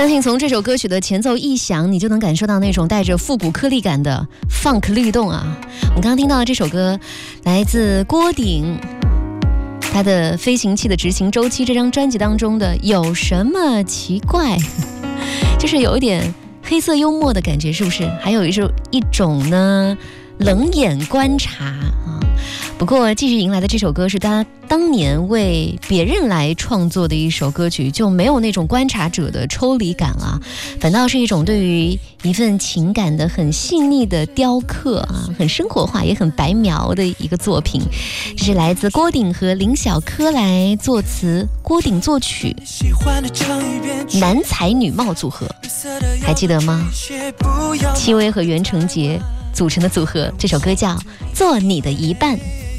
相信从这首歌曲的前奏一响，你就能感受到那种带着复古颗粒感的 funk 律动啊！我们刚刚听到的这首歌来自郭顶，他的《飞行器的执行周期》这张专辑当中的有什么奇怪，就是有一点黑色幽默的感觉，是不是？还有一种呢冷眼观察啊。不过继续迎来的这首歌是他当年为别人来创作的一首歌曲，就没有那种观察者的抽离感了，反倒是一种对于一份情感的很细腻的雕刻啊，很生活化也很白描的一个作品。这是来自郭顶和林小柯来作词，郭顶作曲，男才女貌组合，还记得吗？戚薇和袁成杰组成的组合，这首歌叫《做你的一半》。